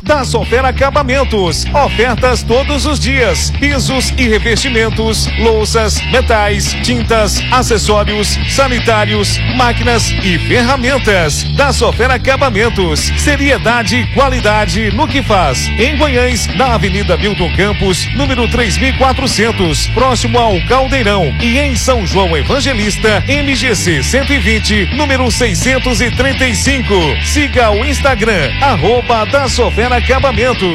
Da Sofer Acabamentos, ofertas todos os dias, pisos e revestimentos, louças, metais, tintas, acessórios, sanitários, máquinas e ferramentas. Da Sofer Acabamentos, seriedade e qualidade no que faz. Em Goiânia, na Avenida Milton Campos, número 3400, próximo ao Caldeirão, e em São João Evangelista, MGC 120, número 635. Siga o Instagram, @da Sofer Acabamentos.